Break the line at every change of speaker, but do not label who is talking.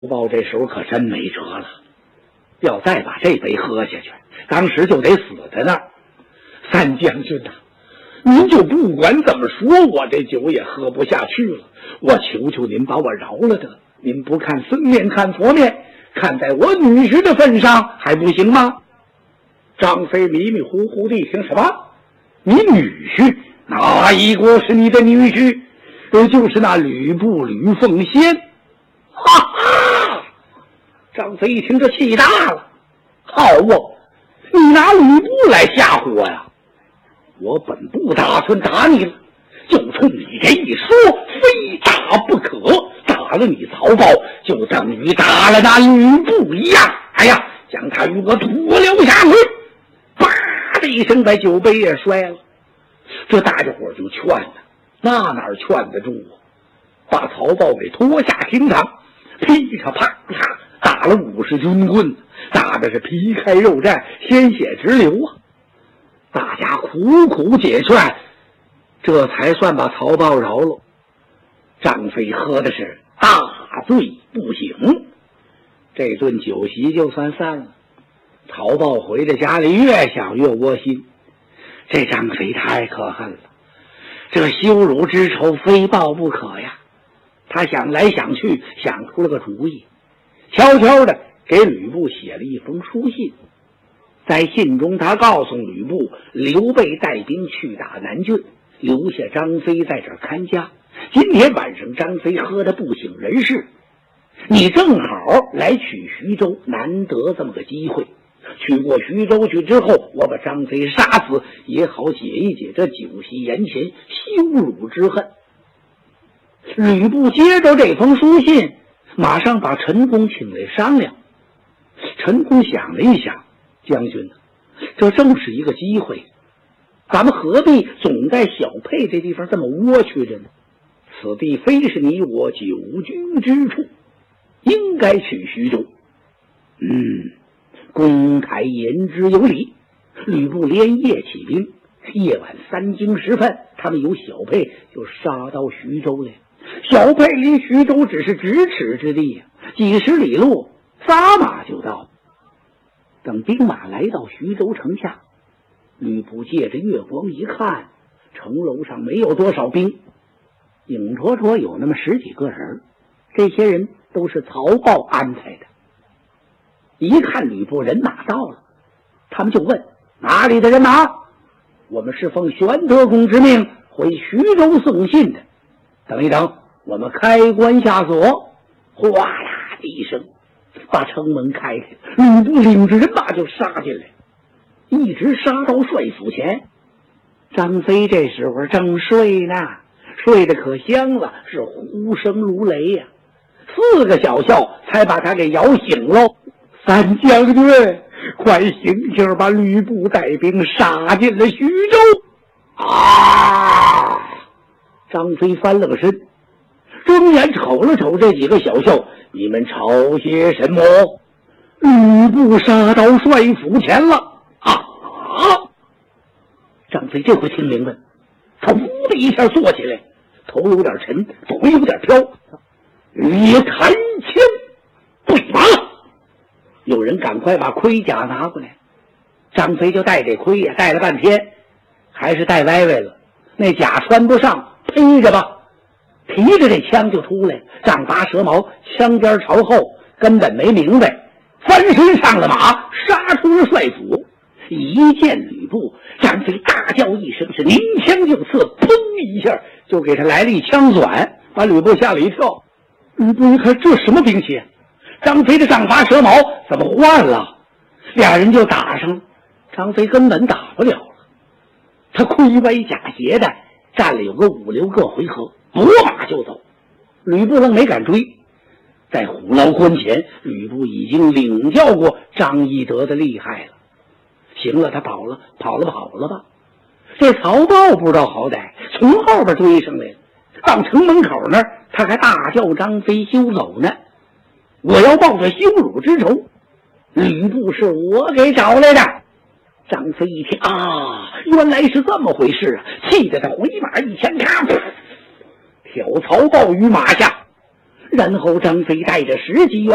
豹这时候可真没辙了，要再把这杯喝下去，当时就得死在那儿。三将军呐，您就不管怎么说，我这酒也喝不下去了。我求求您把我饶了得，您不看僧面看佛面，看在我女婿的份上还不行吗？张飞迷迷糊糊的一听，什么？你女婿？哪一个是你的女婿？就是那吕布吕奉先。哈哈！张飞一听，这气大了。好啊，你拿吕布来吓唬我呀！我本不打算打你了，就冲你这一说，非打不可。打了你曹豹，就等于打了那吕布一样。哎呀，将他与我脱流下去！啪的一声，把酒杯也摔了。这大家伙就劝他，那哪劝得住啊？把曹豹给拖下厅堂，噼嚓啪嚓打了50军棍，打的是皮开肉绽，鲜血直流啊！大家苦苦解劝，这才算把曹豹饶了。张飞喝的是大醉不醒，这顿酒席就算散了。曹豹回到家里，越想越窝心，这张飞太可恨了，这羞辱之仇非报不可呀。他想来想去，想出了个主意，悄悄的给吕布写了一封书信。在信中，他告诉吕布，刘备带兵去打南郡，留下张飞在这儿看家。今天晚上张飞喝得不省人事，你正好来取徐州，难得这么个机会。去过徐州去之后，我把张飞杀死，也好解一解这酒席宴前羞辱之恨。吕布接着这封书信，马上把陈宫请来商量。陈宫想了一想，将军呢，这正是一个机会，咱们何必总在小沛这地方这么窝屈着呢？此地非是你我久居之处，应该去徐州。公台言之有理。吕布连夜起兵，夜晚3更时分，他们由小沛就杀到徐州来。小沛离徐州只是咫尺之地，几十里路，撒马就到。等兵马来到徐州城下，吕布借着月光一看，城楼上没有多少兵，影绰绰有那么10几个人，这些人都是曹豹安排的。一看吕布人马到了，他们就问：哪里的人马？我们是奉玄德公之命回徐州送信的。等一等，我们开关下锁。哗啦的一声，把城门开开，吕布领着人马就杀进来，一直杀到帅府前。张飞这时候正睡呢，睡得可香了，是呼声如雷呀，4个小校才把他给摇醒喽。三将军，快醒醒，把吕布带兵杀进了徐州！啊！张飞翻了个身，睁眼瞅了瞅这几个小校，你们吵些什么？吕布杀到帅府前了！啊！张飞这回听明白，他呜的一下坐起来，头有点沉，腿有点飘，也弹枪对马了。有人赶快把盔甲拿过来，张飞就戴这盔呀，戴了半天，还是戴歪歪了，那甲穿不上，披着吧，提着这枪就出来，丈八蛇矛，枪尖朝后，根本没明白，翻身上了马，杀出了帅府。一见吕布，张飞大叫一声，是拧枪就刺，砰一下就给他来了一枪转，把吕布吓了一跳。吕布一看，这什么兵器啊？张飞的丈八蛇矛怎么换了？俩人就打上了，张飞根本打不了了。他盔歪甲斜的站了有个5、6个回合，拨马就走。吕布愣没敢追。在虎牢关前，吕布已经领教过张翼德的厉害了。行了，他跑了吧。这曹豹不知道好歹，从后边追上来了。到城门口那儿，他还大叫张飞休走呢。我要报这羞辱之仇，吕布是我给找来的。张飞一听啊，原来是这么回事啊，气得他回马一枪，咔，挑曹豹于马下。然后张飞带着10几员